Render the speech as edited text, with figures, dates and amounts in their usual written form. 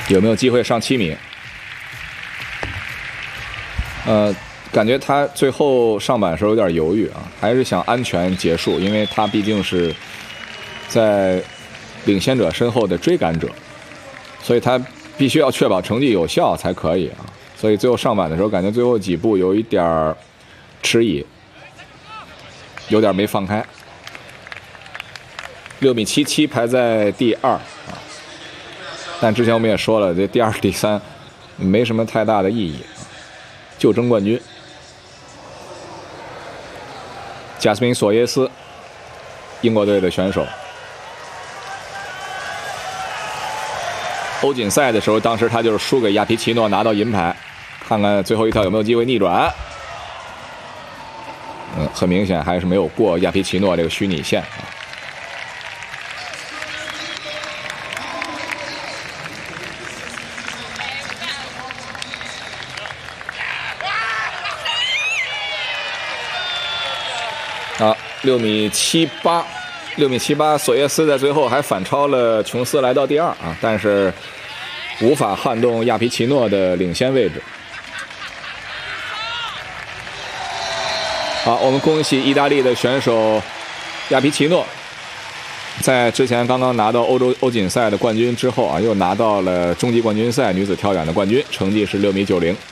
有没有机会上7米？感觉他最后上板的时候有点犹豫啊，还是想安全结束，因为他毕竟是在领先者身后的追赶者，所以他必须要确保成绩有效才可以啊。所以最后上板的时候，感觉最后几步有一点迟疑，有点没放开。6.77米排在第2啊，但之前我们也说了，这第2、第3没什么太大的意义，就争冠军。贾斯汀·索耶斯，英国队的选手。欧锦赛的时候，当时他就是输给亚皮奇诺，拿到银牌。看看最后一跳有没有机会逆转。很明显还是没有过亚皮奇诺这个虚拟线啊。6.78米，索耶斯在最后还反超了琼斯，来到第2啊，但是无法撼动亚皮奇诺的领先位置。好，我们恭喜意大利的选手亚皮奇诺，在之前刚刚拿到欧锦赛的冠军之后啊，又拿到了终极冠军赛女子跳远的冠军，成绩是6.90米。